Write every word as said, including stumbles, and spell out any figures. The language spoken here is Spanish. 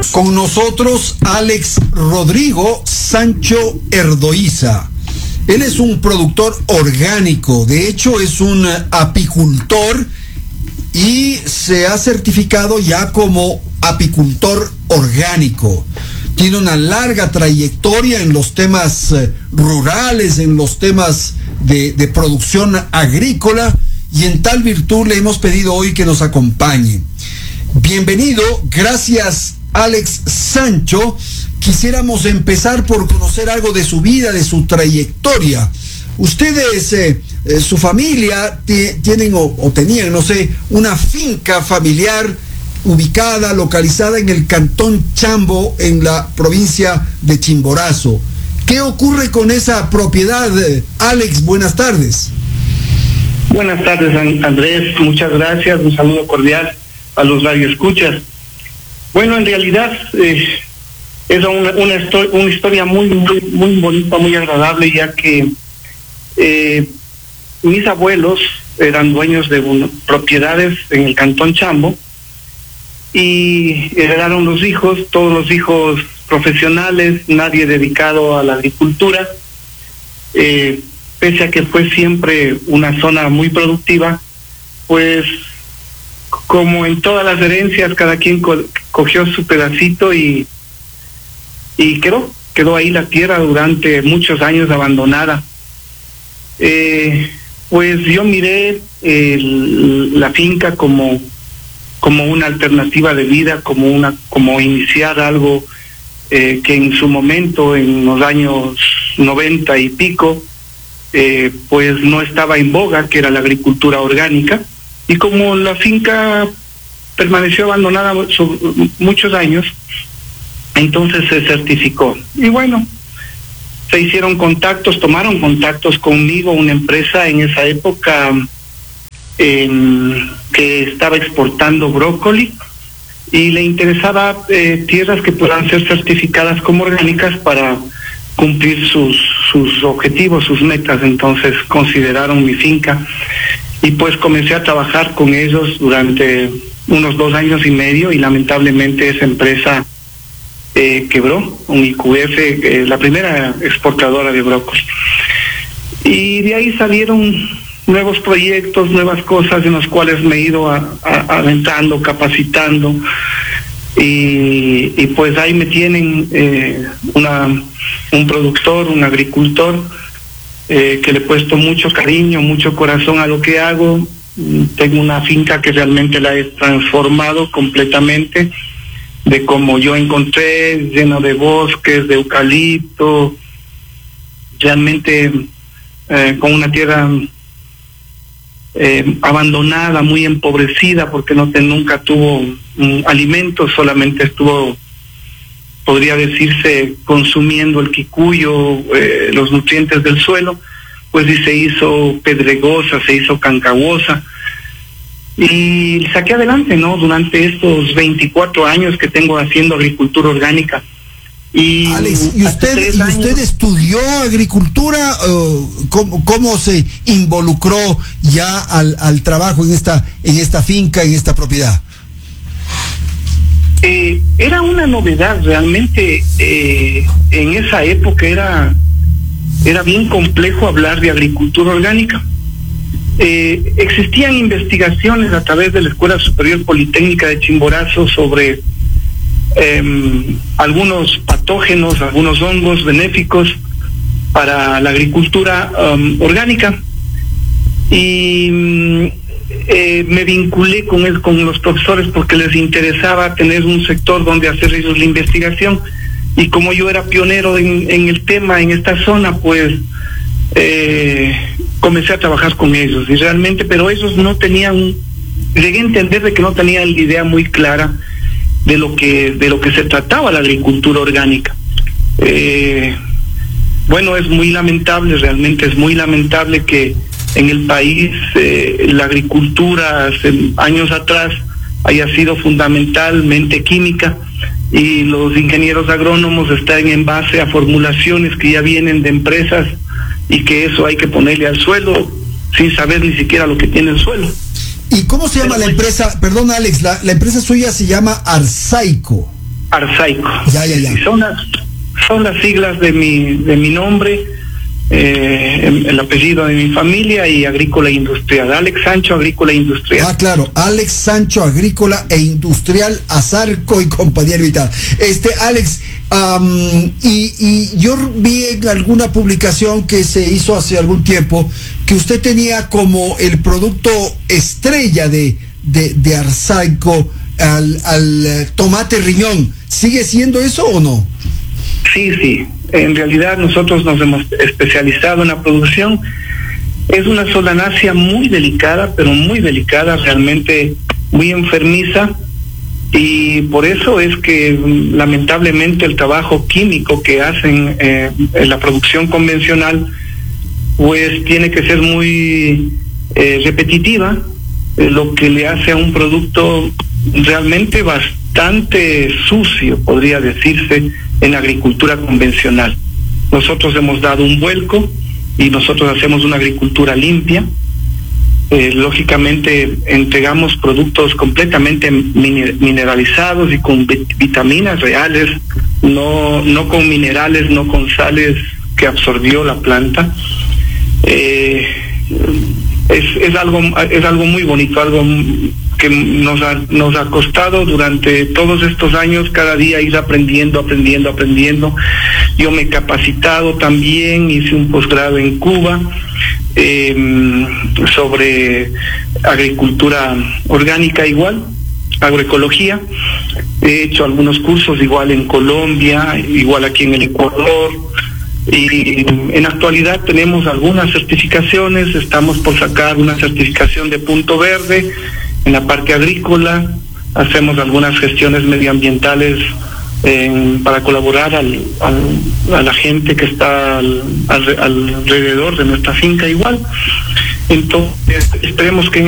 Con nosotros Alex Rodrigo Sancho Erdoiza. Él es un productor orgánico, de hecho es un apicultor y se ha certificado ya como apicultor orgánico. Tiene una larga trayectoria en los temas rurales, en los temas de, de producción agrícola, y en tal virtud le hemos pedido hoy que nos acompañe. Bienvenido, gracias Alex Sancho. Quisiéramos empezar por conocer algo de su vida, de su trayectoria. Ustedes, eh, eh, su familia, tienen o, o tenían, no sé, una finca familiar ubicada, localizada en el cantón Chambo, en la provincia de Chimborazo. ¿Qué ocurre con esa propiedad, eh, Alex? Buenas tardes. Buenas tardes, Andrés. Muchas gracias. Un saludo cordial a los radioescuchas. Bueno, en realidad eh, es una, una, histori una historia muy, muy, muy bonita, muy agradable, ya que eh, mis abuelos eran dueños de un, propiedades en el cantón Chambo y heredaron los hijos, todos los hijos profesionales, nadie dedicado a la agricultura. Eh, pese a que fue siempre una zona muy productiva, pues como en todas las herencias, cada quien co cogió su pedacito y, y quedó, quedó ahí la tierra durante muchos años abandonada. Eh, pues yo miré el, la finca como, como una alternativa de vida, como, una, como iniciar algo eh, que en su momento, en los años noventa y pico, Eh, pues no estaba en boga, que era la agricultura orgánica, y como la finca permaneció abandonada muchos años, entonces se certificó. Y bueno, se hicieron contactos, tomaron contactos conmigo una empresa en esa época eh, que estaba exportando brócoli y le interesaba eh, tierras que puedan ser certificadas como orgánicas para cumplir sus sus objetivos, sus metas. Entonces consideraron mi finca y pues comencé a trabajar con ellos durante unos dos años y medio, y lamentablemente esa empresa eh, quebró, un I Q F, eh, la primera exportadora de brócoli, y de ahí salieron nuevos proyectos, nuevas cosas en las cuales me he ido a, a, adentrando, capacitando, y, y pues ahí me tienen eh, una un productor, un agricultor, eh, que le he puesto mucho cariño, mucho corazón a lo que hago. Tengo una finca que realmente la he transformado completamente, de como yo encontré, lleno de bosques, de eucalipto, realmente eh, con una tierra eh, abandonada, muy empobrecida, porque no te, nunca tuvo um, alimentos, solamente estuvo, podría decirse, consumiendo el quicuyo, eh, los nutrientes del suelo, pues y se hizo pedregosa, se hizo cancagosa, y saqué adelante, ¿no? Durante estos veinticuatro años que tengo haciendo agricultura orgánica. Y Alex, ¿y usted, ¿y usted estudió agricultura? Uh, ¿cómo, ¿Cómo se involucró ya al, al trabajo en esta, en esta finca, en esta propiedad? Eh, era una novedad realmente. Eh, en esa época era era bien complejo hablar de agricultura orgánica. Eh, existían investigaciones a través de la Escuela Superior Politécnica de Chimborazo sobre eh, algunos patógenos, algunos hongos benéficos para la agricultura um, orgánica, y Eh, me vinculé con él, con los profesores, porque les interesaba tener un sector donde hacer ellos la investigación, y como yo era pionero en, en el tema en esta zona, pues eh, comencé a trabajar con ellos, y realmente, pero ellos no tenían, llegué a entender de que no tenían la idea muy clara de lo que de lo que se trataba la agricultura orgánica. Eh, bueno, es muy lamentable, realmente es muy lamentable que en el país eh, la agricultura hace años atrás haya sido fundamentalmente química, y los ingenieros agrónomos están en base a formulaciones que ya vienen de empresas, y que eso hay que ponerle al suelo sin saber ni siquiera lo que tiene el suelo. ¿Y cómo se llama la empresa? Perdón, Alex, la, la empresa suya se llama Arsaico. Arsaico. Ya, ya, ya. Y son las, son las siglas de mi, de mi nombre, eh, el apellido de mi familia y Agrícola e Industrial. Alex Sancho, Agrícola e Industrial. Ah, claro, Alex Sancho, Agrícola e Industrial, Arsaico y Compañía Limitada. Este, Alex, um, y, y yo vi en alguna publicación que se hizo hace algún tiempo que usted tenía como el producto estrella de, de, de Arsaico al, al tomate riñón. ¿Sigue siendo eso o no? Sí, sí. En realidad nosotros nos hemos especializado en la producción. Es una solanácea muy delicada, pero muy delicada, realmente muy enfermiza, y por eso es que lamentablemente el trabajo químico que hacen eh, en la producción convencional pues tiene que ser muy eh, repetitiva, eh, lo que le hace a un producto realmente bastante sucio, podría decirse, en agricultura convencional. Nosotros hemos dado un vuelco y nosotros hacemos una agricultura limpia. Eh, lógicamente entregamos productos completamente mineralizados y con vitaminas reales, no, no con minerales, no con sales que absorbió la planta. Eh, es, es algo es algo muy bonito, algo que nos ha, nos ha costado durante todos estos años, cada día ir aprendiendo, aprendiendo, aprendiendo. Yo me he capacitado también, hice un posgrado en Cuba eh, sobre agricultura orgánica igual, agroecología. He hecho algunos cursos igual en Colombia, igual aquí en el Ecuador. Y en la actualidad tenemos algunas certificaciones, estamos por sacar una certificación de punto verde en la parte agrícola, hacemos algunas gestiones medioambientales eh, para colaborar al, al, a la gente que está al, al, alrededor de nuestra finca igual. Entonces esperemos que en